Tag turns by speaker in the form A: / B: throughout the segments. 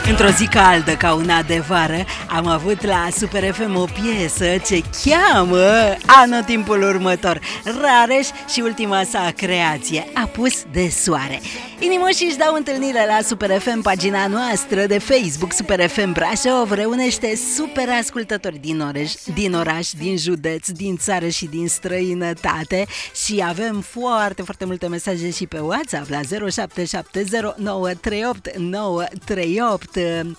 A: Într-o zi caldă ca una de vară, am avut la Super FM o piesă ce cheamă anotimpul următor. Rareș și ultima sa creație, Apus de soare. Inimoșii își dau întâlnire la Super FM, pagina noastră de Facebook. Super FM Brașov reunește super ascultători din oraș, din județ, din țară și din străinătate. Și avem foarte, foarte multe mesaje și pe WhatsApp la 0770938938.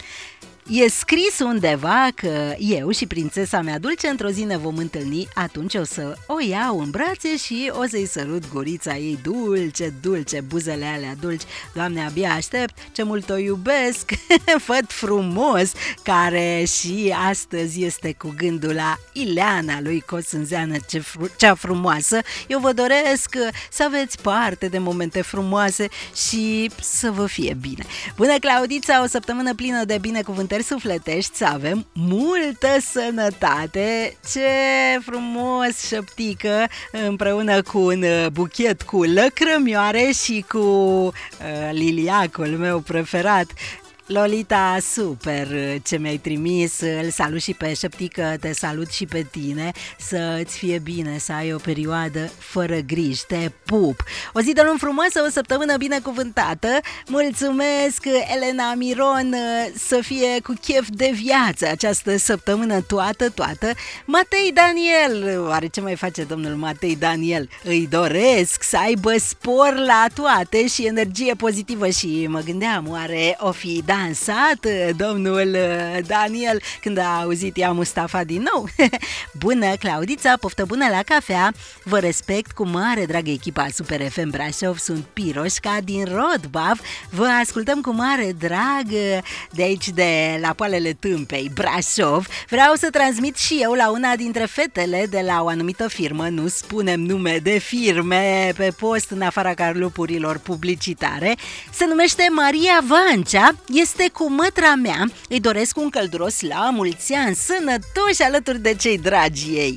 A: E scris undeva că eu și prințesa mea dulce într-o zi ne vom întâlni. Atunci o să o iau în brațe și o să-i sărut gurița ei dulce, dulce, buzele alea dulci. Doamne, abia aștept, ce mult o iubesc. Făt frumos, care și astăzi este cu gândul la Ileana lui Cosânzeană, cea frumoasă. Eu vă doresc să aveți parte de momente frumoase și să vă fie bine. Bună, Claudița, o săptămână plină de binecuvântări sufletești, să avem multă sănătate. Ce frumos șăptică împreună cu un buchet cu lăcrămioare și cu liliacul meu preferat. Lolita, super ce mi-ai trimis, îl salut și pe Șăptică, te salut și pe tine, să-ți fie bine, să ai o perioadă fără griji, te pup. O zi de luni frumoasă, o săptămână binecuvântată, mulțumesc Elena Miron, să fie cu chef de viață această săptămână toată. Matei Daniel, oare ce mai face domnul Matei Daniel? Îi doresc să aibă spor la toate și energie pozitivă și mă gândeam, oare o fi dansat domnul Daniel când a auzit ea Mustafa din nou? Bună, Claudița, poftă bună la cafea. Vă respect cu mare drag echipa Super FM Brașov. Sunt Piroșca din Rodbav. Vă ascultăm cu mare drag de aici, de la Poalele Tâmpei, Brașov. Vreau să transmit și eu la una dintre fetele de la o anumită firmă, nu spunem nume de firme pe post în afara carlupurilor publicitare. Se numește Maria Vancea. Este cu mătra mea, îi doresc un călduros la mulți ani, sănătoși alături de cei dragi ei.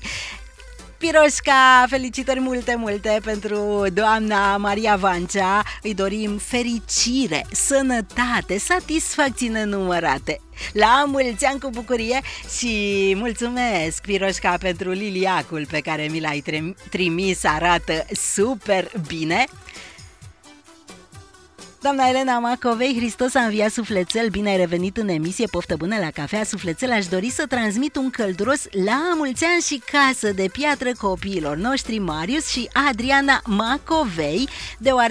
A: Piroșca, felicitări multe pentru doamna Maria Vancea. Îi dorim fericire, sănătate, satisfacții nenumărate. La mulți ani cu bucurie și mulțumesc, Piroșca, pentru liliacul pe care mi l-ai trimis, arată super bine. Doamna Elena Macovei, Hristos a înviat, sufletel, bine ai revenit în emisie, poftă bună la cafea, sufletel, aș dori să transmit un călduros la mulți ani și casă de piatră copiilor noștri Marius și Adriana Macovei, deoarece